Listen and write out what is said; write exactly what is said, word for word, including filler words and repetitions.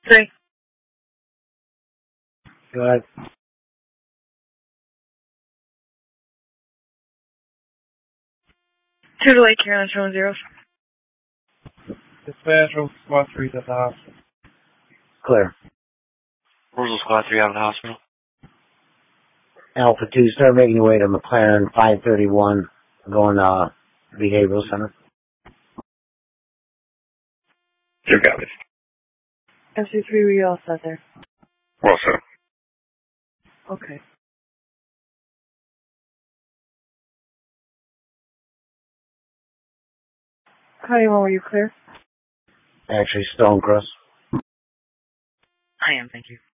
Three. Go ahead. Two to Lake Carolina, showing zeros. Dispatch, Rosal Squad three at the hospital. Clear. Rosal Squad three out of the hospital. Alpha two, start making your way to McLaren five thirty-one, going uh behavioral center. You got it. S C three, we all set there. Well, sir. Okay. Honeymoon, were you clear? Actually, Stonecrest. I am, thank you.